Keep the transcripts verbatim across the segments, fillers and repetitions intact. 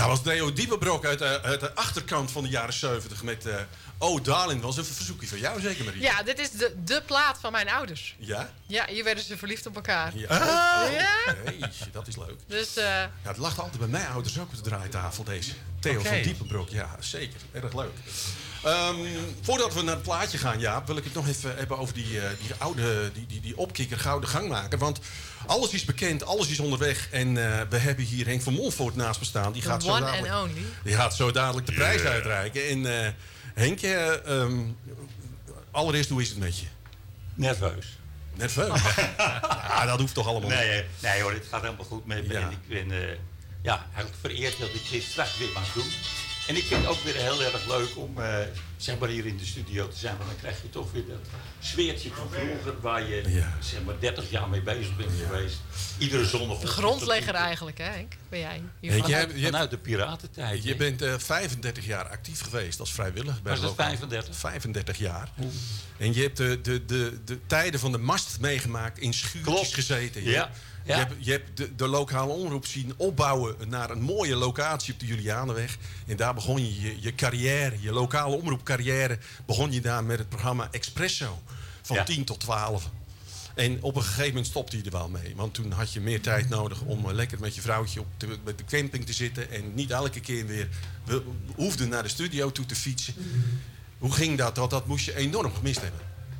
Ja, was Theo Diepenbrok uit, uh, uit de achterkant van de jaren zeventig met... Uh, oh, Darling, was een verzoekje van jou zeker, Marie? Ja, dit is de, de plaat van mijn ouders. Ja? Ja, hier werden ze verliefd op elkaar. Ja, oh. Ja? Hey, dat is leuk. Dus, uh... ja, het lag altijd bij mijn ouders ook op de draaitafel, deze. Theo okay. van Diepenbrok, ja, zeker. Erg leuk. Um, voordat we naar het plaatje gaan, Jaap, wil ik het nog even hebben over die, uh, die oude, die, die, die opkikker Gouden Gangmaker. Want alles is bekend, alles is onderweg. En uh, we hebben hier Henk van Montfort naast me staan. Die gaat, zo dadelijk, die gaat zo dadelijk de prijs yeah. uitreiken. En uh, Henk, uh, um, allereerst, hoe is het met je? Nerveus. Nerveus? Ja, dat hoeft toch allemaal niet? Nee, nee hoor, het gaat helemaal goed met me. Ja. En ik ben uh, ja, eigenlijk vereerd dat ik dit straks weer mag doen. En ik vind het ook weer heel erg leuk om uh, zeg maar hier in de studio te zijn. Want dan krijg je toch weer dat sfeertje van vroeger waar je ja. zeg maar dertig jaar mee bezig bent ja. geweest. Iedere zondag. De grondlegger eigenlijk, hè Henk? Ben jij? Henk, vanuit, jij, vanuit de piratentijd. Je he? bent uh, vijfendertig jaar actief geweest als vrijwilliger. Was dat vijfendertig? vijfendertig jaar. Oeh. En je hebt de, de, de, de tijden van de mast meegemaakt, in schuurtjes Klopt. gezeten. Je, ja. je ja. hebt, je hebt de, de lokale omroep zien opbouwen naar een mooie locatie op de Julianenweg. En daar begon je je, je carrière, je lokale omroepcarrière, begon je daar met het programma Expresso. Van ja. tien tot twaalf. En op een gegeven moment stopte je er wel mee. Want toen had je meer tijd nodig om lekker met je vrouwtje op de, met de camping te zitten. En niet elke keer weer we hoefden naar de studio toe te fietsen. Hoe ging dat? Dat, dat moest je enorm gemist hebben.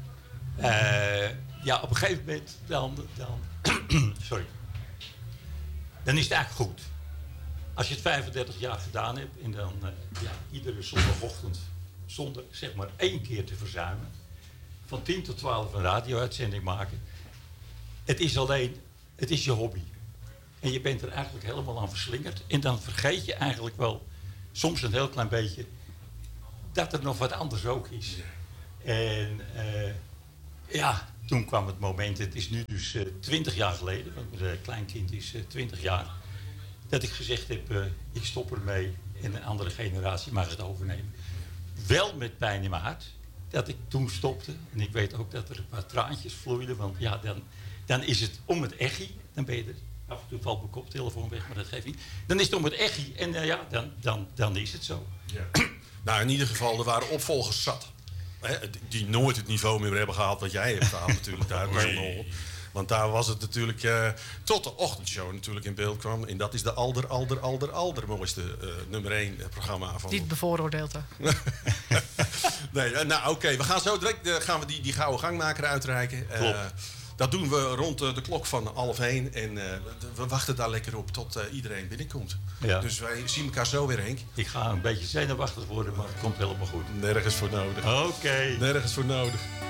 Uh, ja, op een gegeven moment dan, dan, sorry. dan is het eigenlijk goed. Als je het vijfendertig jaar gedaan hebt en dan uh, ja, iedere zondagochtend zonder zeg maar één keer te verzuimen. Van tien tot twaalf een radio-uitzending maken. Het is alleen, het is je hobby. En je bent er eigenlijk helemaal aan verslingerd. En dan vergeet je eigenlijk wel, soms een heel klein beetje, dat er nog wat anders ook is. En uh, ja, toen kwam het moment, het is nu dus uh, twintig jaar geleden, want mijn kleinkind is uh, twintig jaar, dat ik gezegd heb, uh, ik stop ermee en een andere generatie mag het overnemen. Wel met pijn in mijn hart, dat ik toen stopte. En ik weet ook dat er een paar traantjes vloeiden, want ja, dan, dan is het om het echi. Dan ben je er, af en toe valt mijn koptelefoon weg, maar dat geeft niet. Dan is het om het echi en uh, ja, dan, dan, dan is het zo. Ja. Nou, in ieder geval, er waren opvolgers zat. Hè, die nooit het niveau meer hebben gehaald wat jij hebt gehaald natuurlijk. Daar nee. Want daar was het natuurlijk uh, tot de ochtendshow natuurlijk in beeld kwam. En dat is de alder, alder, alder, alder mooiste uh, nummer één programma van... Die het bevooroordeeld hè? Nee, nou oké, okay. we gaan zo direct uh, gaan we die, die gouden gangmaker uitreiken. Uh, Klopt. Dat doen we rond uh, de klok van half één. En uh, we wachten daar lekker op tot uh, iedereen binnenkomt. Ja. Dus wij zien elkaar zo weer, Henk. Ik ga een beetje zenuwachtig worden, maar het komt helemaal goed. Nergens voor nodig. Oké. Okay. Nergens voor nodig.